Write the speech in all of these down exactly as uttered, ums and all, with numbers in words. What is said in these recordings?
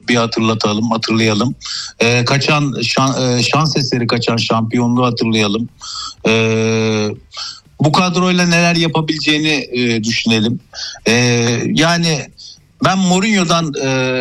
bir hatırlatalım, hatırlayalım. E, kaçan şan, e, şans eseri kaçan şampiyonluğu hatırlayalım. E, bu kadroyla neler yapabileceğini e, düşünelim. E, yani ben Mourinho'dan e,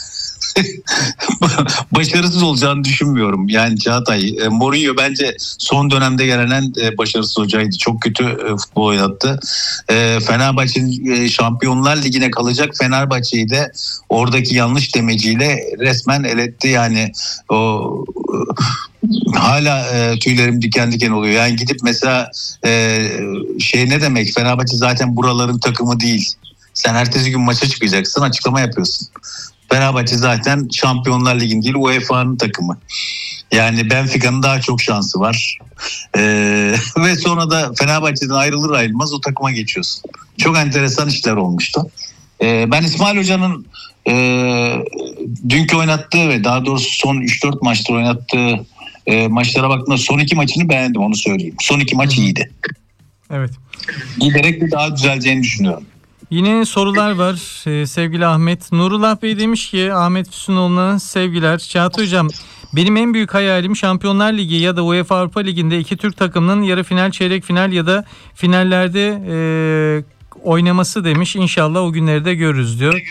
başarısız olacağını düşünmüyorum. Yani Çağatay, e, Mourinho bence son dönemde gelen en e, başarısız hocaydı. Çok kötü e, futbol oynattı. E, Fenerbahçe'nin e, Şampiyonlar Ligi'ne kalacak Fenerbahçe'yi de oradaki yanlış demeciyle resmen eletti. Yani o e, hala e, tüylerim diken diken oluyor. Yani gidip mesela e, şey ne demek? Fenerbahçe zaten buraların takımı değil. Sen ertesi gün maça çıkacaksın, açıklama yapıyorsun. Fenerbahçe zaten Şampiyonlar Ligi'nin değil U E F A'nın takımı. Yani Benfica'nın daha çok şansı var. Ee, ve sonra da Fenerbahçe'den ayrılır ayrılmaz o takıma geçiyorsun. Çok enteresan işler olmuştu. Ee, ben İsmail Hoca'nın e, dünkü oynattığı ve daha doğrusu son üç dört maçta oynattığı e, maçlara baktığımda son iki maçını beğendim, onu söyleyeyim. Son iki maç iyiydi. Evet. Giderek de daha düzeleceğini düşünüyorum. Yine sorular var ee, sevgili Ahmet. Nurullah Bey demiş ki Ahmet Füsunoğlu'na sevgiler. Çağatay Hocam, benim en büyük hayalim Şampiyonlar Ligi ya da UEFA Avrupa Ligi'nde iki Türk takımının yarı final, çeyrek final ya da finallerde e, oynaması demiş. İnşallah o günleri de görürüz diyor.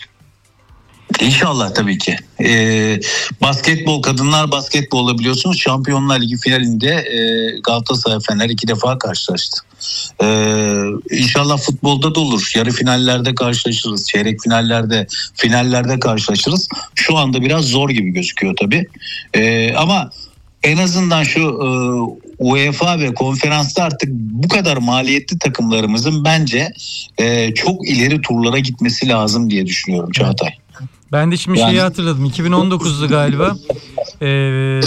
İnşallah tabii ki. Ee, basketbol, kadınlar basketbolda biliyorsunuz Şampiyonlar Ligi finalinde e, Galatasaray Fener iki defa karşılaştı. Ee, İnşallah futbolda da olur. Yarı finallerde karşılaşırız. Çeyrek finallerde, finallerde karşılaşırız. Şu anda biraz zor gibi gözüküyor tabii. Ee, ama en azından şu e, UEFA ve konferansta artık bu kadar maliyetli takımlarımızın bence e, çok ileri turlara gitmesi lazım diye düşünüyorum Çağatay. Ben de şimdi yani... şeyi hatırladım. iki bin on dokuzdu galiba. Ee,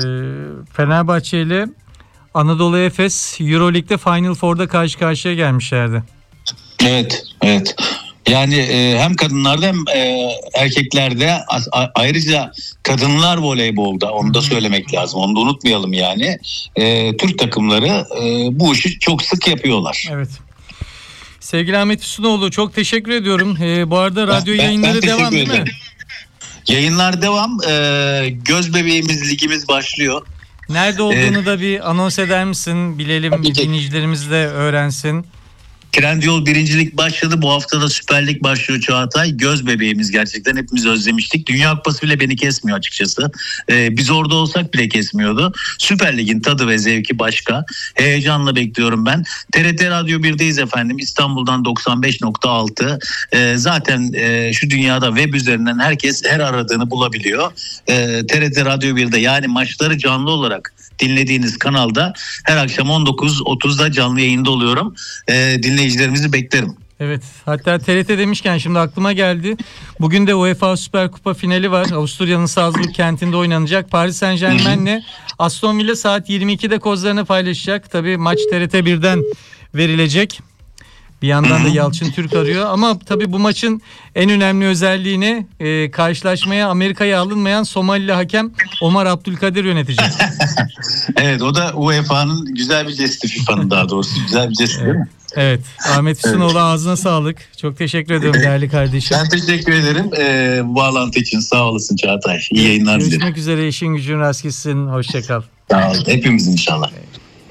Fenerbahçe ile Anadolu Efes Euroleague'de Final Four'da karşı karşıya gelmişlerdi. Evet, evet. Yani e, hem kadınlarda hem e, erkeklerde a, ayrıca kadınlar voleybolda, onu da söylemek lazım. Onu da unutmayalım yani. E, Türk takımları e, bu işi çok sık yapıyorlar. Evet. Sevgili Ahmet Füsunoğlu, çok teşekkür ediyorum. Ee, bu arada radyo ben, yayınları ben devam değil mi? Yayınlar devam. Ee, göz bebeğimiz ligimiz başlıyor. Nerede olduğunu ee, da bir anons eder misin? Bilelim, dinleyicilerimiz de öğrensin. Trendyol birincilik başladı. Bu hafta da Süper Lig başlıyor Çağatay. Göz bebeğimiz gerçekten. Hepimiz özlemiştik. Dünya Kupası bile beni kesmiyor açıkçası. Ee, biz orada olsak bile kesmiyordu. Süper Lig'in tadı ve zevki başka. Heyecanla bekliyorum ben. T R T Radyo bir'deyiz efendim. İstanbul'dan doksan beş nokta altı. Ee, zaten e, şu dünyada web üzerinden herkes her aradığını bulabiliyor. Ee, T R T Radyo bir'de, yani maçları canlı olarak dinlediğiniz kanalda her akşam on dokuz otuzda canlı yayında oluyorum. Ee, dinleyicilerimizi beklerim. Evet, hatta T R T demişken şimdi aklıma geldi. Bugün de UEFA Süper Kupa finali var. Avusturya'nın Salzburg kentinde oynanacak. Paris Saint-Germain'le Aston Villa saat yirmi ikide kozlarını paylaşacak. Tabii maç T R T bir'den verilecek. Bir yandan da Yalçın Türk arıyor. Ama tabii bu maçın en önemli özelliğini e, karşılaşmaya Amerika'ya alınmayan Somalili hakem Omar Abdülkadir yönetecek. Evet, o da U E F A'nın güzel bir jesti, FIFA'nın daha doğrusu güzel bir jesti değil mi? Evet. Ahmet Füsunoğlu, evet. Ağzına sağlık. Çok teşekkür ediyorum değerli kardeşim. Ben teşekkür ederim. Ee, bu bağlantı için sağ olasın Çağatay. İyi yayınlar dilerim. Görüşmek üzere. İşin gücün rast gitsin. Hoşça kal. Sağ ol. Hepimizin inşallah. Evet.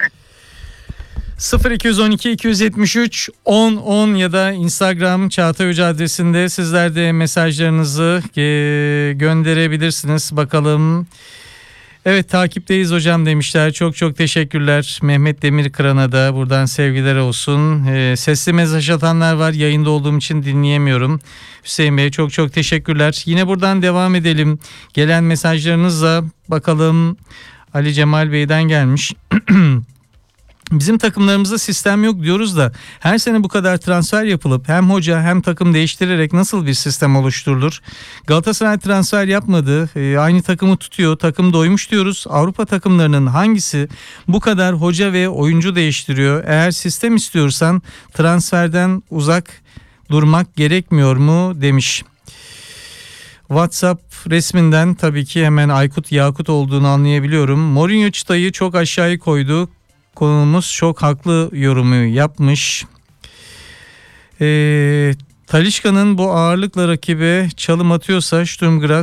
sıfır iki on iki iki yetmiş üç on on ya da Instagram Çağatay Hoca adresinde sizler de mesajlarınızı gönderebilirsiniz. Bakalım. Evet, takipteyiz hocam demişler. Çok çok teşekkürler. Mehmet Demirkıran'a da buradan sevgiler olsun. E, sesli mesaj atanlar var. Yayında olduğum için dinleyemiyorum. Hüseyin Bey çok çok teşekkürler. Yine buradan devam edelim. Gelen mesajlarınızla bakalım. Ali Cemal Bey'den gelmiş. Bizim takımlarımızda sistem yok diyoruz da her sene bu kadar transfer yapılıp hem hoca hem takım değiştirerek nasıl bir sistem oluşturulur? Galatasaray transfer yapmadı, e, aynı takımı tutuyor, takım doymuş diyoruz. Avrupa takımlarının hangisi bu kadar hoca ve oyuncu değiştiriyor? Eğer sistem istiyorsan transferden uzak durmak gerekmiyor mu demiş. WhatsApp resminden tabii ki hemen Aykut Yakut olduğunu anlayabiliyorum. Mourinho çıtayı çok aşağıya koydu. Konumuz çok haklı yorumu yapmış. Ee, Talisca'nın bu ağırlıkla rakibe çalım atıyorsa Sturm Graz